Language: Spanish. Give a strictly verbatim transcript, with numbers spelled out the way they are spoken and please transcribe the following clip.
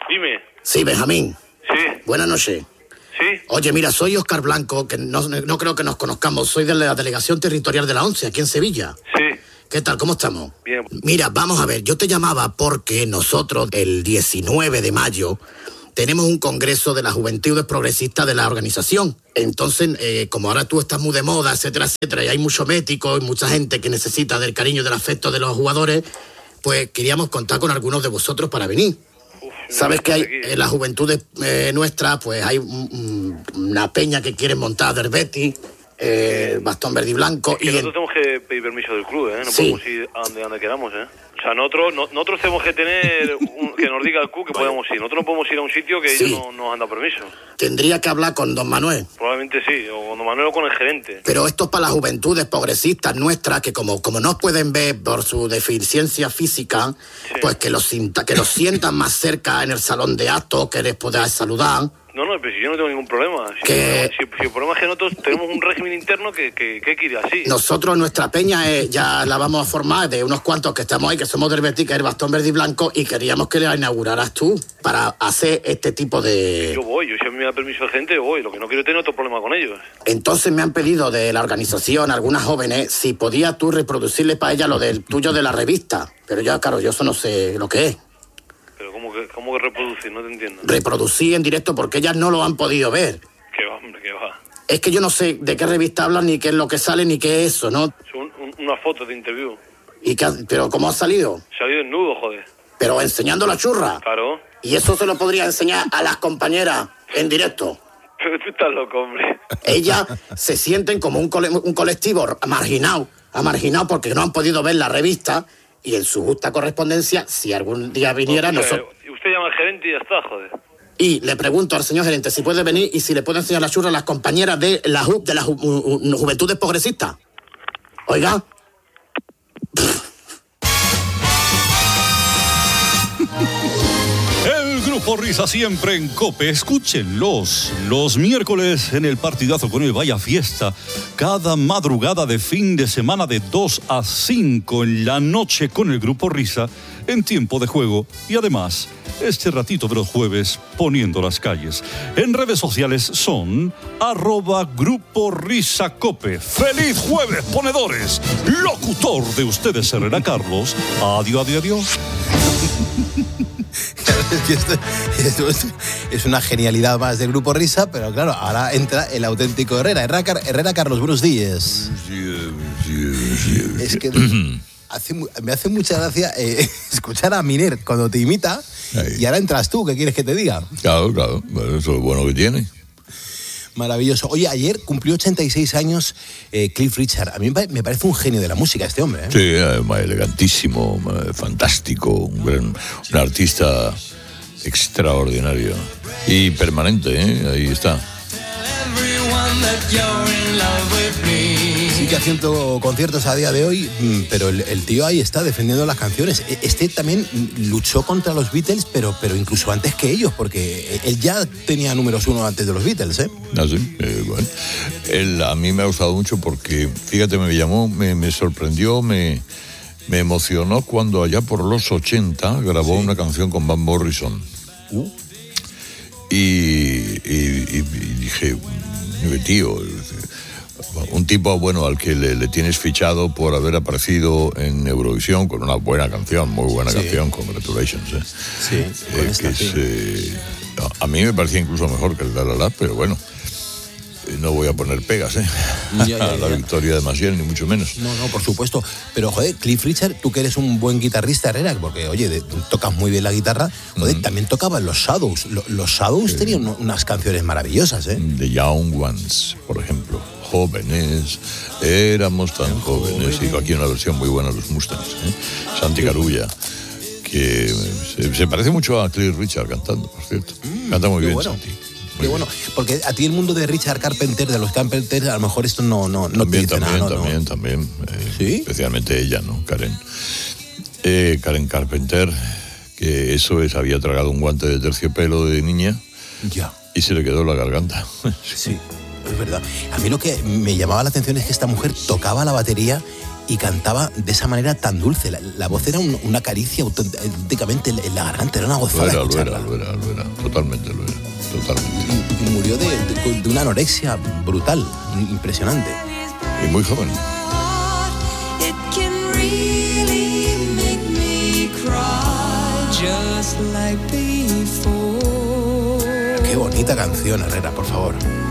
Dime. Sí, Benjamín. Sí. Buenas noches. Sí. Oye, mira, soy Óscar Blanco, que no, no creo que nos conozcamos. Soy de la Delegación Territorial de la ONCE, aquí en Sevilla. Sí. ¿Qué tal? ¿Cómo estamos? Bien. Mira, vamos a ver, yo te llamaba porque nosotros el diecinueve de mayo tenemos un congreso de la Juventudes Progresistas de la organización. Entonces, eh, como ahora tú estás muy de moda, etcétera, etcétera, y hay muchos médicos y mucha gente que necesita del cariño y del afecto de los jugadores, pues queríamos contar con algunos de vosotros para venir. Uf, Sabes que hay aquí. en las juventudes eh, nuestras, pues hay un, un, una peña que quieren montar del Betis, eh, bastón verde y blanco. Es que y nosotros en... tenemos que pedir permiso del club, ¿eh? No Sí. podemos ir a donde, a donde queramos, ¿eh? O sea, nosotros, no, nosotros tenemos que tener, un, que nos diga el club que podemos ir. Nosotros no podemos ir a un sitio que Sí. ellos no nos han dado permiso. Tendría que hablar con don Manuel. Probablemente sí, o con don Manuel o con el gerente. Pero esto es para las juventudes progresistas nuestras, que como, como no pueden ver por su deficiencia física, Sí. pues que los, sienta, que los sientan más cerca en el salón de actos, que les podáis saludar. No, no, pero si yo no tengo ningún problema. Si, Que- el, problema, si, si el problema es que nosotros tenemos un régimen interno que, que, que hay que ir así. Nosotros, nuestra peña, es, ya la vamos a formar de unos cuantos que estamos ahí, que somos del Betis, que es el bastón verde y blanco, y queríamos que la inauguraras tú para hacer este tipo de... Yo voy, yo si a mí me da permiso el gerente, voy. Lo que no quiero es tener otro problema con ellos. Entonces me han pedido de la organización, algunas jóvenes, si podías tú reproducirle para ella lo del tuyo de la revista. Pero ya, claro, yo eso no sé lo que es. Pero ¿cómo que, cómo que reproducir? No te entiendo. Reproducir en directo porque ellas no lo han podido ver. Que va, hombre, que va. Es que yo no sé de qué revista hablan, ni qué es lo que sale, ni qué es eso, ¿no? Son un, una foto de interview. Y que, pero ¿cómo ha salido? Salió desnudo, joder. Pero enseñando la churra. Claro. Y eso se lo podría enseñar a las compañeras en directo. Pero tú estás loco, hombre. Ellas se sienten como un, cole- un colectivo marginado, marginado porque no han podido ver la revista, y en su justa correspondencia, si algún día viniera, Usted- nosotros... Usted llama al gerente y ya está, joder. Y le pregunto al señor gerente si puede venir y si le puede enseñar la churra a las compañeras de la Ju- de las ju- ju- Juventudes Progresistas. Oiga. El Grupo Risa siempre en COPE. Escúchenlos los miércoles en el partidazo con el Vaya Fiesta. Cada madrugada de fin de semana de dos a cinco en la noche con el Grupo Risa en tiempo de juego. Y además, este ratito de los jueves poniendo las calles. En redes sociales son arroba Grupo Risa Cope. ¡Feliz jueves, ponedores! Locutor de ustedes, Herrera Carlos. Adiós, adiós, adiós. Es que esto, esto- esto es una genialidad más del Grupo Risa, pero claro, ahora entra el auténtico Herrera. Herrera, Car- Herrera Carlos, buenos días. Es que hace mu- me hace mucha gracia eh, escuchar a Miner cuando te imita. Ahí. Y ahora entras tú, ¿qué quieres que te diga? Claro, claro, bueno, eso es lo bueno que tiene. Maravilloso. Oye, ayer cumplió ochenta y seis años eh, Cliff Richard. A mí me pa- me parece un genio de la música este hombre, ¿eh? Sí, además elegantísimo, eh, fantástico, un, gran, un artista extraordinario y permanente, ¿eh? Ahí está. Sigue haciendo conciertos a día de hoy, mm, pero el, el tío ahí está defendiendo las canciones. E- Este también mm, luchó contra los Beatles, pero, pero incluso antes que ellos, porque él ya tenía números uno antes de los Beatles, ¿eh? Ah, sí, eh, bueno. Él, a mí me ha gustado mucho porque, fíjate, me llamó, me, me sorprendió, me, me emocionó cuando allá por los ochenta grabó una canción con Van Morrison. Uh. Y, y- y- y dije, tío, un tipo, bueno, al que le, le tienes fichado por haber aparecido en Eurovisión con una buena canción, muy buena Sí. canción, Congratulations, ¿eh? Sí, con Eh, esta, que es, sí. eh, a mí me parecía incluso mejor que el La La La, pero bueno, eh, no voy a poner pegas, ¿eh? Ya, ya, a la ya. victoria de Maciel, ni mucho menos. No, no, por supuesto. Pero, joder, Cliff Richard, tú que eres un buen guitarrista, Herrera, porque, oye, de- tocas muy bien la guitarra, joder, también tocaban los Shadows. Lo- Los Shadows tenían un- unas canciones maravillosas, ¿eh? The Young Ones, por ejemplo. Jóvenes, éramos tan jóvenes. Y aquí una versión muy buena de los Mustangs, ¿eh? Santi Carulla, que se, se parece mucho a Cliff Richard cantando, por cierto. Canta muy qué bien, bueno. Santi. Qué bueno, porque a ti el mundo de Richard Carpenter, de los Carpenters, a lo mejor esto no, no, no También, te dice también, nada, ¿no? también, también. eh, ¿Sí? Especialmente ella, ¿no? Karen. Eh, Karen Carpenter, que eso es, había tragado un guante de terciopelo de niña Ya, y se le quedó la garganta. sí, es verdad. A mí lo que me llamaba la atención es que esta mujer tocaba la batería y cantaba de esa manera tan dulce. La, la voz era un, una caricia auténticamente en la garganta, era una gozada. Lo era, lo escucharla. era, lo era, lo era, totalmente lo era, totalmente. Y, y murió de, de, de una anorexia brutal, impresionante. Y muy joven. Qué bonita canción, Herrera, por favor.